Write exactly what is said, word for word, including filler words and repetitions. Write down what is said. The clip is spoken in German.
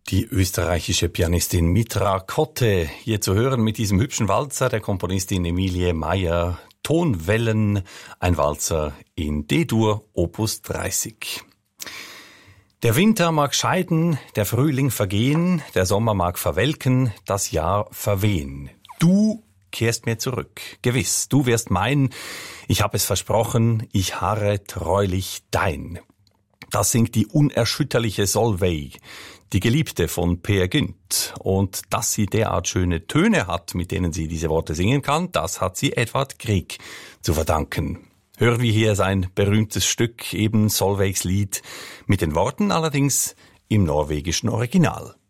Die österreichische Pianistin Mitra Kotte, hier zu hören mit diesem hübschen Walzer der Komponistin Emilie Meyer, Tonwellen, ein Walzer in D-Dur, Opus dreißig. Der Winter mag scheiden, der Frühling vergehen, der Sommer mag verwelken, das Jahr verwehen. Du kehrst mir zurück, gewiss, du wirst mein, ich hab es versprochen, ich harre treulich dein. Das singt die unerschütterliche Solveig, die Geliebte von Peer Gynt. Und dass sie derart schöne Töne hat, mit denen sie diese Worte singen kann, das hat sie Edvard Grieg zu verdanken. Hören wir hier sein berühmtes Stück, eben Solveigs Lied, mit den Worten allerdings im norwegischen Original.